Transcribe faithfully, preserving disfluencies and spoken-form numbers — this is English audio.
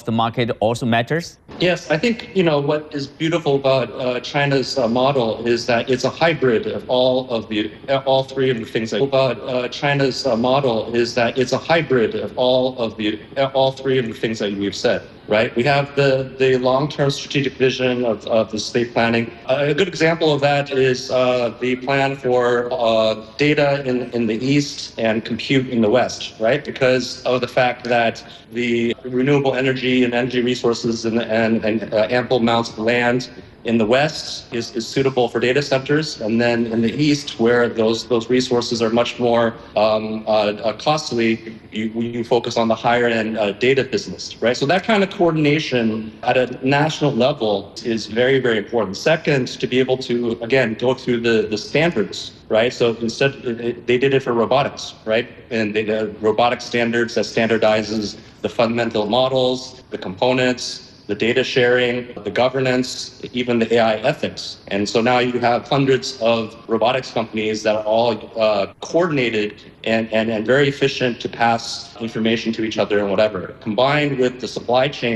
the market also matters? Yes, I think you know what is beautiful about uh, China's uh, model is that it's a hybrid of all of the all three of the things. That, about uh, China's uh, model is that it's a hybrid of all of the all three of the things that we've said. Right, we have the the long-term strategic vision of, of the state planning. Uh, a good example of that is uh, the plan for uh, data in in the east and compute in the west. Right, because of the fact that the renewable energy and energy resources and and, and uh, ample amounts of land in the west is, is suitable for data centers, and then in the east, where those those resources are much more um, uh, uh, costly, you, you focus on the higher end uh, data business, right? So that kind of coordination at a national level is very, very important. Second, to be able to, again, go through the, the standards, right? So instead, it, they did it for robotics, right? And they, the robotic standards that standardizes the fundamental models, the components, the data sharing, the governance, even the A I ethics. And so now you have hundreds of robotics companies that are all uh, coordinated and, and, and very efficient to pass information to each other and whatever. Combined with the supply chain